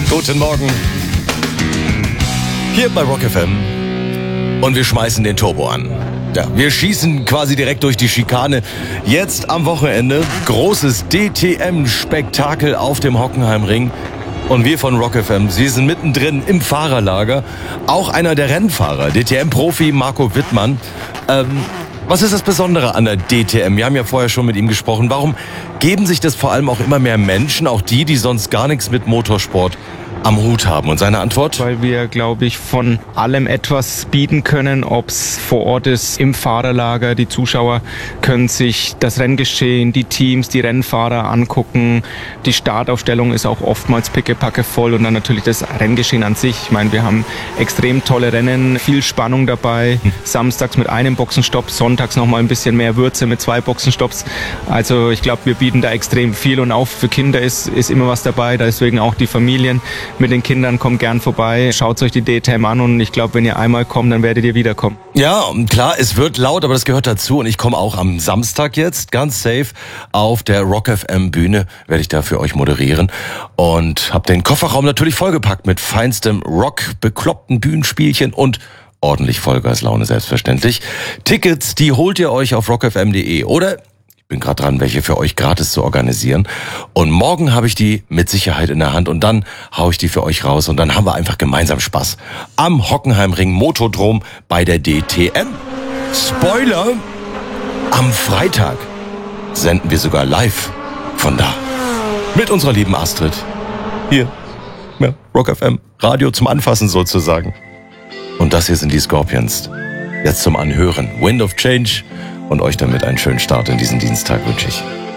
Guten Morgen. Hier bei Rock FM. Und wir schmeißen den Turbo an. Ja, wir schießen quasi direkt durch die Schikane. Jetzt am Wochenende großes DTM-Spektakel auf dem Hockenheimring. Und wir von Rock FM, Sie sind mittendrin im Fahrerlager. Auch einer der Rennfahrer, DTM-Profi Marco Wittmann. Was ist das Besondere an der DTM? Wir haben ja vorher schon mit ihm gesprochen. Warum geben sich das vor allem auch immer mehr Menschen, auch die sonst gar nichts mit Motorsport am Hut haben? Und seine Antwort? Weil wir, glaube ich, von allem etwas bieten können, ob es vor Ort ist, im Fahrerlager. Die Zuschauer können sich das Renngeschehen, die Teams, die Rennfahrer angucken. Die Startaufstellung ist auch oftmals pickepacke voll und dann natürlich das Renngeschehen an sich. Ich meine, wir haben extrem tolle Rennen, viel Spannung dabei. Samstags mit einem Boxenstopp, sonntags nochmal ein bisschen mehr Würze mit 2 Boxenstopps. Also ich glaube, wir bieten da extrem viel und auch für Kinder ist immer was dabei. Deswegen auch die Familien mit den Kindern, kommt gern vorbei, schaut euch die DTM an und ich glaube, wenn ihr einmal kommt, dann werdet ihr wiederkommen. Ja, klar, es wird laut, aber das gehört dazu und ich komme auch am Samstag jetzt ganz safe auf der Rock FM Bühne, werde ich da für euch moderieren und habe den Kofferraum natürlich vollgepackt mit feinstem Rock, bekloppten Bühnenspielchen und ordentlich Vollgaslaune selbstverständlich. Tickets, die holt ihr euch auf rockfm.de oder bin gerade dran, welche für euch gratis zu organisieren. Und morgen habe ich die mit Sicherheit in der Hand und dann hau ich die für euch raus und dann haben wir einfach gemeinsam Spaß. Am Hockenheimring Motodrom bei der DTM. Spoiler! Am Freitag senden wir sogar live von da. Mit unserer lieben Astrid. Hier. Ja, Rock FM. Radio zum Anfassen sozusagen. Und das hier sind die Scorpions. Jetzt zum Anhören. Wind of Change. Und euch damit einen schönen Start in diesen Dienstag wünsche ich.